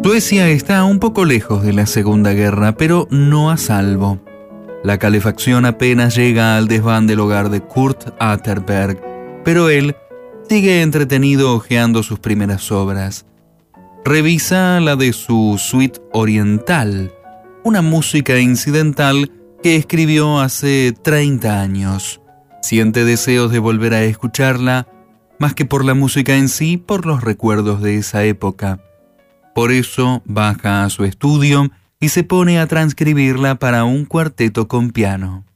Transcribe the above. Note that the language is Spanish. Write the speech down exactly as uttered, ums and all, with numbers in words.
Suecia está un poco lejos de la Segunda Guerra, pero no a salvo. La calefacción apenas llega al desván del hogar de Kurt Atterberg, pero él sigue entretenido hojeando sus primeras obras. Revisa la de su suite oriental, una música incidental que escribió hace treinta años. Siente deseos de volver a escucharla, más que por la música en sí, por los recuerdos de esa época. Por eso baja a su estudio y se pone a transcribirla para un cuarteto con piano.